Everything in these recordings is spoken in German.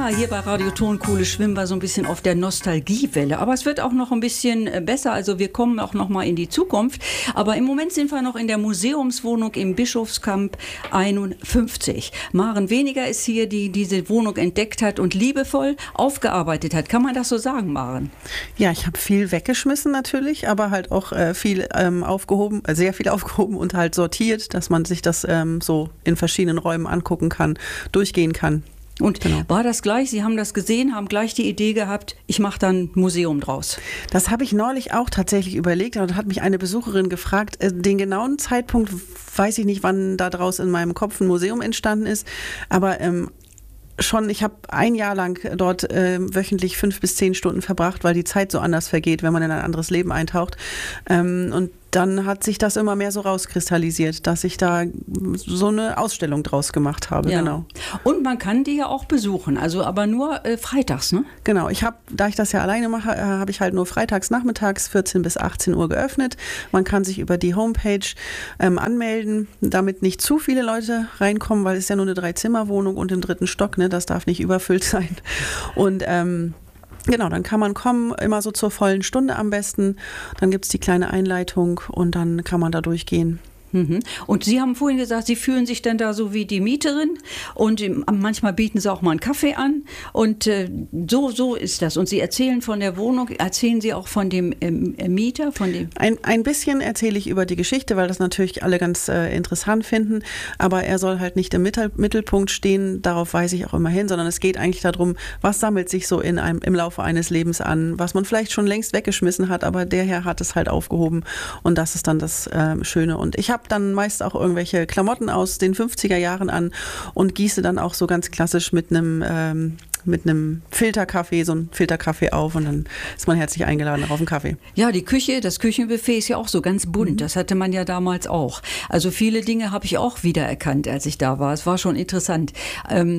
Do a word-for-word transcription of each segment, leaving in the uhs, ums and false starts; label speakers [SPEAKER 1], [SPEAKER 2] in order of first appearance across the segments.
[SPEAKER 1] Ja, hier bei Radio Tonkohle schwimmen wir so ein bisschen auf der Nostalgiewelle. Aber es wird auch noch ein bisschen besser. Also wir kommen auch noch mal in die Zukunft. Aber im Moment sind wir noch in der Museumswohnung im Bischofskamp einundfünfzig. Maren Weniger ist hier, die diese Wohnung entdeckt hat und liebevoll aufgearbeitet hat. Kann man das so sagen, Maren?
[SPEAKER 2] Ja, ich habe viel weggeschmissen natürlich, aber halt auch äh, viel ähm, aufgehoben, äh, sehr viel aufgehoben und halt sortiert, dass man sich das ähm, so in verschiedenen Räumen angucken kann, durchgehen kann.
[SPEAKER 1] Und
[SPEAKER 2] genau.
[SPEAKER 1] War das gleich, Sie haben das gesehen, haben gleich die Idee gehabt, ich mache dann ein Museum draus?
[SPEAKER 2] Das habe ich neulich auch tatsächlich überlegt, und da hat mich eine Besucherin gefragt, äh, den genauen Zeitpunkt weiß ich nicht, wann da draus in meinem Kopf ein Museum entstanden ist, aber ähm, schon, ich habe ein Jahr lang dort äh, wöchentlich fünf bis zehn Stunden verbracht, weil die Zeit so anders vergeht, wenn man in ein anderes Leben eintaucht. Ähm, und dann hat sich das immer mehr so rauskristallisiert, dass ich da so eine Ausstellung draus gemacht habe.
[SPEAKER 1] Ja.
[SPEAKER 2] Genau.
[SPEAKER 1] Und man kann die ja auch besuchen, also aber nur äh, freitags, ne?
[SPEAKER 2] Genau, ich habe, da ich das ja alleine mache, äh, habe ich halt nur freitags nachmittags vierzehn bis achtzehn Uhr geöffnet. Man kann sich über die Homepage ähm, anmelden, damit nicht zu viele Leute reinkommen, weil es ist ja nur eine Drei-Zimmer-Wohnung und im dritten Stock, ne? Das darf nicht überfüllt sein. Und ähm, Genau, dann kann man kommen, immer so zur vollen Stunde am besten. Dann gibt es die kleine Einleitung und dann kann man da durchgehen.
[SPEAKER 1] Mhm. Und Sie haben vorhin gesagt, Sie fühlen sich dann da so wie die Mieterin und manchmal bieten Sie auch mal einen Kaffee an und äh, so, so ist das. Und Sie erzählen von der Wohnung, erzählen Sie auch von dem ähm, Mieter? Von dem
[SPEAKER 2] ein, ein bisschen erzähle ich über die Geschichte, weil das natürlich alle ganz äh, interessant finden, aber er soll halt nicht im Mittel, Mittelpunkt stehen, darauf weise ich auch immer hin, sondern es geht eigentlich darum, was sammelt sich so in einem, im Laufe eines Lebens an, was man vielleicht schon längst weggeschmissen hat, aber der Herr hat es halt aufgehoben und das ist dann das äh, Schöne. Und ich habe dann meist auch irgendwelche Klamotten aus den fünfziger Jahren an und gieße dann auch so ganz klassisch mit einem ähm, mit einem Filterkaffee, so einen Filterkaffee auf und dann ist man herzlich eingeladen auf einen Kaffee.
[SPEAKER 1] Ja, die Küche, das Küchenbuffet ist ja auch so ganz bunt. Mhm. Das hatte man ja damals auch. Also viele Dinge habe ich auch wiedererkannt, als ich da war. Es war schon interessant. Ähm,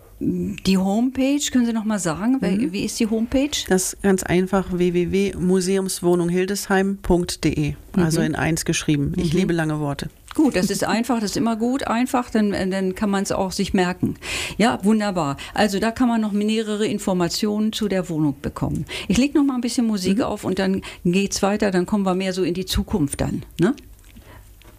[SPEAKER 1] Die Homepage, können Sie noch mal sagen, mhm. wie ist die Homepage?
[SPEAKER 2] Das ist ganz einfach, w w w punkt museumswohnung hildesheim punkt d e, also mhm. in eins geschrieben. Ich mhm. liebe lange Worte.
[SPEAKER 1] Gut, das ist einfach, das ist immer gut, einfach, dann, dann kann man es auch sich merken. Ja, wunderbar. Also da kann man noch mehrere Informationen zu der Wohnung bekommen. Ich lege noch mal ein bisschen Musik mhm. auf und dann geht's weiter, dann kommen wir mehr so in die Zukunft dann, ne?